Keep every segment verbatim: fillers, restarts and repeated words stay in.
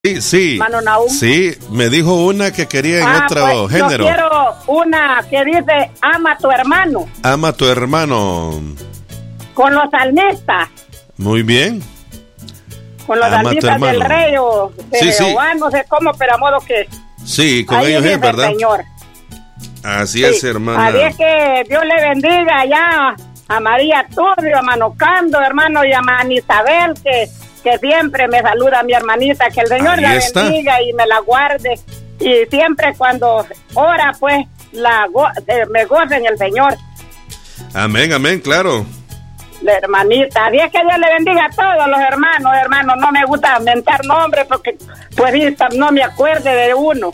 Sí, sí, sí, me dijo una que quería en ah, otro pues, género. Yo quiero una que dice, ama a tu hermano. Ama a tu hermano. Con los salmistas. Muy bien. Con los salmistas del rey o de sí, Jehová, sí. No sé cómo, pero a modo que... Sí, con ellos es, ¿verdad? Señor. Así sí. Es, hermana. Así es que Dios le bendiga ya a María Turbio, a Manocando, hermano, y a Man Isabel, que... que siempre me saluda mi hermanita, que el Señor Ahí la está. bendiga y me la guarde, y siempre cuando ora, pues, la go- eh, me goce en el Señor. Amén, amén, claro. La hermanita, así es que Dios le bendiga a todos los hermanos, hermanos, no me gusta mentar nombres porque, pues, no me acuerde de uno.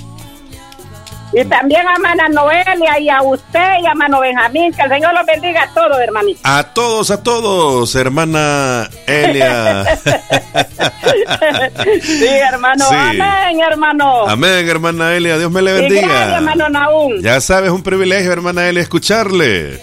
Y también a Mana Noelia y a usted y a Mano Benjamín, que el Señor los bendiga a todos, hermanito. A todos, a todos, hermana Elia. Sí, hermano, sí. Amén, hermano. Amén, hermana Elia, Dios me le bendiga. Y gracias, hermano Naúm. Ya sabes, un privilegio, hermana Elia, escucharle.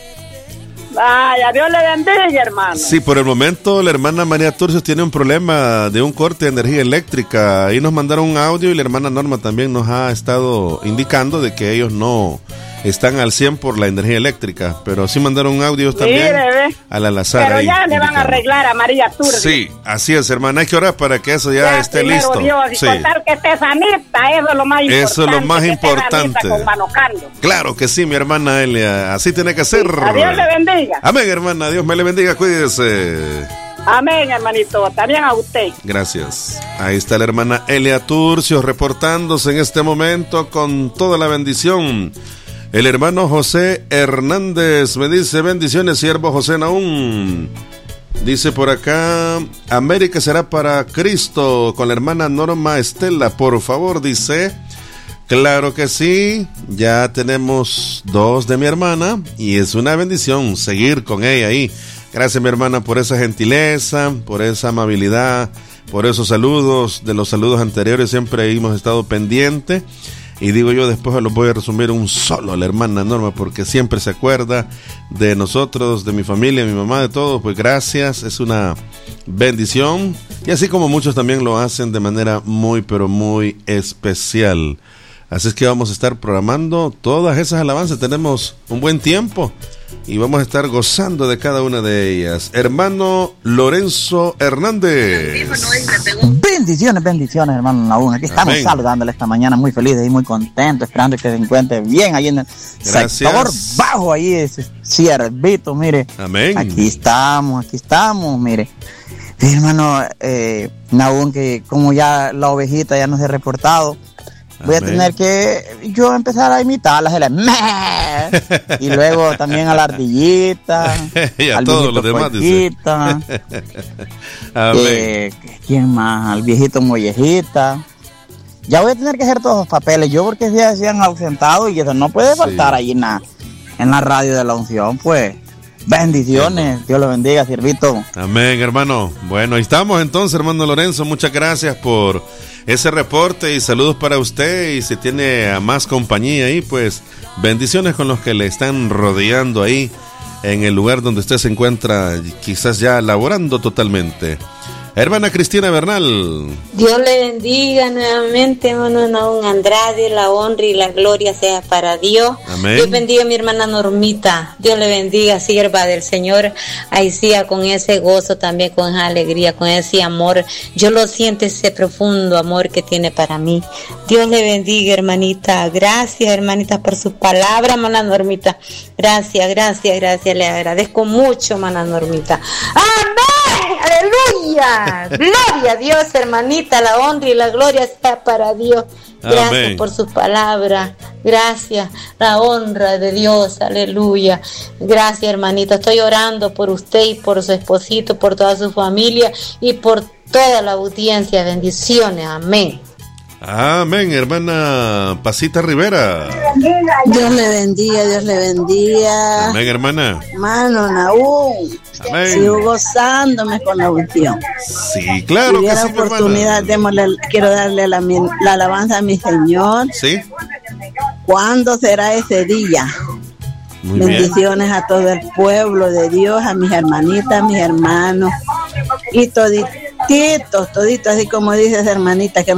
Vaya, Dios le bendiga, hermano. Sí, por el momento la hermana María Turcios tiene un problema de un corte de energía eléctrica. Ahí nos mandaron un audio y la hermana Norma también nos ha estado indicando de que ellos no están al cien por la energía eléctrica, pero sí mandaron un audio también sí, a la Lazara. Pero ya le van a arreglar a María Turcios. Sí, así es, hermana, hay que orar para que eso ya, ya esté listo. Dios, y sí. contar que esté sanita, eso es lo más importante. Eso es lo más importante. Con Manocando. Claro que sí, mi hermana Elia, así tiene que ser. Sí, a Dios le bendiga. Amén, hermana, Dios me le bendiga, cuídese. Amén, hermanito, también a usted. Gracias. Ahí está la hermana Elia Turcios reportándose en este momento con toda la bendición. El hermano José Hernández me dice, bendiciones, siervo José Naúm. Dice por acá, América será para Cristo, con la hermana Norma Estela, por favor, dice. Claro que sí, ya tenemos dos de mi hermana y es una bendición seguir con ella ahí. Gracias, mi hermana, por esa gentileza, por esa amabilidad, por esos saludos. De los saludos anteriores siempre hemos estado pendientes. Y digo yo, después los voy a resumir un solo a la hermana Norma, porque siempre se acuerda de nosotros, de mi familia, mi mamá, de todos. Pues gracias, es una bendición. Y así como muchos también lo hacen de manera muy, pero muy especial. Así es que vamos a estar programando todas esas alabanzas. Tenemos un buen tiempo y vamos a estar gozando de cada una de ellas. Hermano Lorenzo Hernández. Bendiciones, bendiciones, hermano Naúm. Aquí estamos Amén. Saludándole esta mañana, muy felices y muy contentos, esperando que se encuentre bien ahí en el Gracias. Sector bajo, ahí ese siervito, mire. Amén. Aquí estamos, aquí estamos, mire. Sí, hermano eh, Naúm, que como ya la ovejita ya nos ha reportado, voy Amén. A tener que yo empezar a imitarlas y luego también a la ardillita y a todos los demás puerquita, que, ¿quién más? Al viejito mollejita. Ya voy a tener que hacer todos los papeles yo porque ya se han ausentado y eso no puede faltar sí. ahí en la, en la radio de la unción. Pues bendiciones, sí. Dios lo bendiga, siervito. Amén, hermano. Bueno, ahí estamos entonces, hermano Lorenzo, muchas gracias por ese reporte y saludos para usted. Y si tiene a más compañía ahí, pues bendiciones con los que le están rodeando ahí en el lugar donde usted se encuentra, quizás ya laborando totalmente. Hermana Cristina Bernal. Dios le bendiga nuevamente, hermano Naúm Andrade, la honra y la gloria sea para Dios. Amén. Dios bendiga a mi hermana Normita, Dios le bendiga, sierva del Señor. Ahí sí, con ese gozo también, con esa alegría, con ese amor. Yo lo siento, ese profundo amor que tiene para mí. Dios le bendiga, hermanita. Gracias, hermanita, por sus palabras, hermana Normita. Gracias, gracias, gracias. Le agradezco mucho, hermana Normita. ¡Amén! ¡Aleluya! Gloria a Dios, hermanita, la honra y la gloria sea para Dios. Gracias Amén. Por sus palabras. Gracias, la honra de Dios. Aleluya. Gracias, hermanita. Estoy orando por usted y por su esposito, por toda su familia y por toda la audiencia. Bendiciones. Amén. Amén, hermana Pasita Rivera. Dios le bendiga, Dios le bendiga. Amén, hermana. Hermano Naúm. Amén. Sigo gozándome con la unción. Sí, claro. Si que la sí, oportunidad, démosle, quiero darle la, la alabanza a mi Señor. Sí. ¿Cuándo será ese día? Muy Bendiciones bien. a todo el pueblo de Dios, a mis hermanitas, a mis hermanos y todi, toditos, toditos, así como dices, hermanita, que